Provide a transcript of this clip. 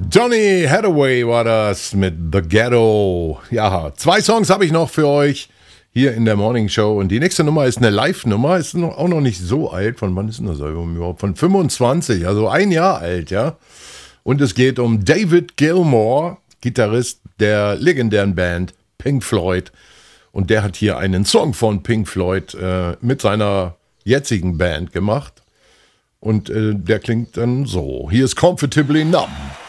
Donny Hathaway war das mit The Ghetto. Ja, 2 Songs habe ich noch für euch hier in der Morning Show. Und die nächste Nummer ist eine Live-Nummer. Ist auch noch nicht so alt. Von wann ist denn das Album überhaupt? Von 25, also 1 Jahr alt, ja. Und es geht um David Gilmour, Gitarrist der legendären Band Pink Floyd. Und der hat hier einen Song von Pink Floyd mit seiner jetzigen Band gemacht. Und der klingt dann so. Hier ist Comfortably Numb.